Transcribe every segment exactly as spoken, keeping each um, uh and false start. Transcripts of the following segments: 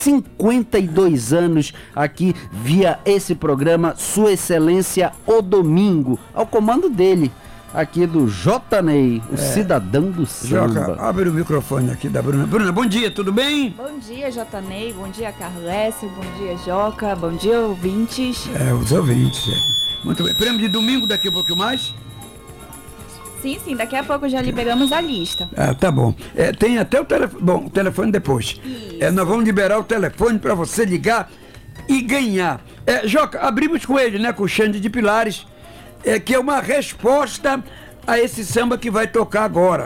cinquenta e dois anos aqui via esse programa, Sua Excelência o Domingo, ao comando dele, aqui do Jotanei, o é. cidadão do samba. Joca, abre o microfone aqui da Bruna. Bruna, bom dia, tudo bem? Bom dia, Jotanei, bom dia, Carlécio, bom dia, Joca, bom dia, ouvintes. É, os ouvintes, é. Muito bem, prêmio de domingo daqui a pouco mais? Sim, sim, daqui a pouco já liberamos a lista. Ah, tá bom. É, tem até o telefone, bom, o telefone depois. É, nós vamos liberar o telefone para você ligar e ganhar. É, Joca, abrimos com ele, né, com o Xande de Pilares, é, que é uma resposta a esse samba que vai tocar agora.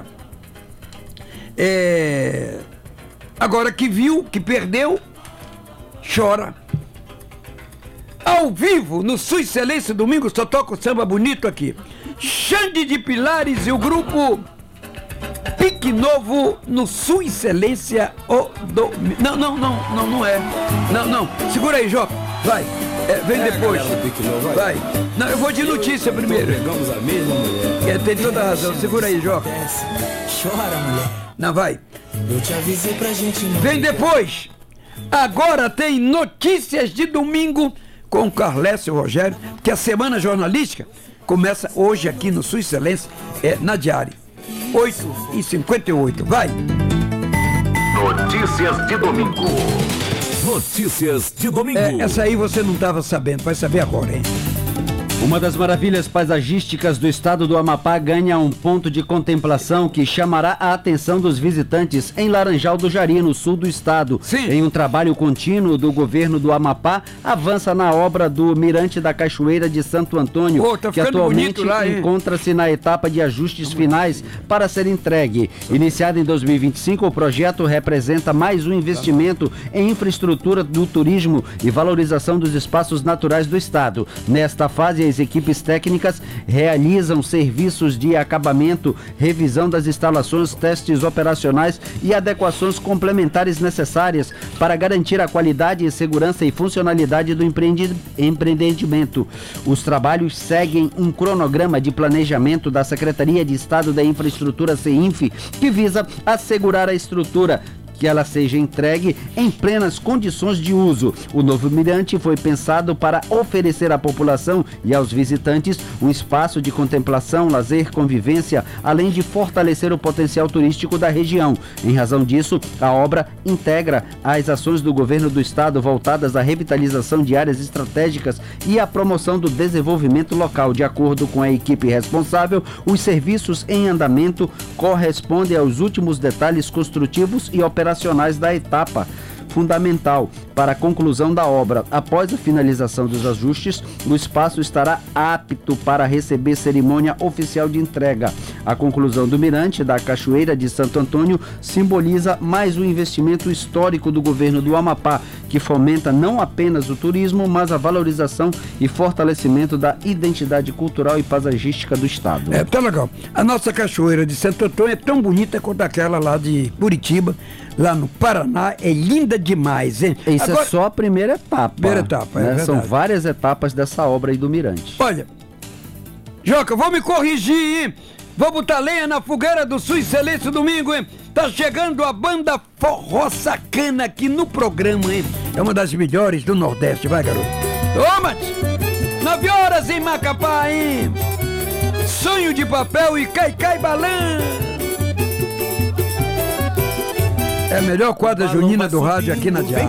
É, agora que viu, que perdeu, chora. Ao vivo, no Sua Excelência Domingo, só toca o samba bonito aqui. Xande de Pilares e o grupo Pique Novo no Sua Excelência o Domingo. Não, não, não, não, não é. Não, não. Segura aí, Joca. Vai. É, vem é, depois. Vai. vai. Não, eu vou de notícia primeiro. Pegamos a mesma mulher. É, tem toda a razão. Segura aí, Joca. Chora, mulher. Não, vai. Eu te avisei pra gente não. Vem depois. Agora tem notícias de domingo com o Carlécio Rogério, que a semana jornalística começa hoje aqui no Sua Excelência, é, na Diária. oito e cinquenta e oito. Vai. Notícias de domingo. Notícias de domingo. É, essa aí você não estava sabendo, vai saber agora, hein? Uma das maravilhas paisagísticas do estado do Amapá ganha um ponto de contemplação que chamará a atenção dos visitantes em Laranjal do Jari, no sul do estado. Sim. Em um trabalho contínuo do governo do Amapá, avança na obra do Mirante da Cachoeira de Santo Antônio, oh, tá que atualmente lá, encontra-se na etapa de ajustes finais para ser entregue. Iniciado em dois mil e vinte e cinco, o projeto representa mais um investimento em infraestrutura do turismo e valorização dos espaços naturais do estado. Nesta fase, as equipes técnicas realizam serviços de acabamento, revisão das instalações, testes operacionais e adequações complementares necessárias para garantir a qualidade, segurança e funcionalidade do empreendi- empreendimento. Os trabalhos seguem um cronograma de planejamento da Secretaria de Estado da Infraestrutura, CEINF, que visa assegurar a estrutura, que ela seja entregue em plenas condições de uso. O novo mirante foi pensado para oferecer à população e aos visitantes um espaço de contemplação, lazer, convivência, além de fortalecer o potencial turístico da região. Em razão disso, a obra integra as ações do governo do estado voltadas à revitalização de áreas estratégicas e à promoção do desenvolvimento local. De acordo com a equipe responsável, os serviços em andamento correspondem aos últimos detalhes construtivos e operacionais operacionais da etapa fundamental para a conclusão da obra. Após a finalização dos ajustes, o espaço estará apto para receber cerimônia oficial de entrega. A conclusão do Mirante da Cachoeira de Santo Antônio simboliza mais um investimento histórico do governo do Amapá, que fomenta não apenas o turismo, mas a valorização e fortalecimento da identidade cultural e paisagística do estado. É, tá legal. A nossa cachoeira de Santo Antônio é tão bonita quanto aquela lá de Curitiba, lá no Paraná, é linda demais, hein? Isso Agora, é só a primeira etapa. Primeira etapa, né? é São várias etapas dessa obra aí do Mirante. Olha, Joca, vou me corrigir, hein? Vou botar lenha na fogueira do Sua Excelência Domingo, hein? Tá chegando a banda Forró Sacana aqui no programa, hein? É uma das melhores do Nordeste, vai, garoto. Toma! Nove horas em Macapá, hein? Sonho de papel e cai, cai, balão. É a melhor quadra junina do rádio aqui na Diária.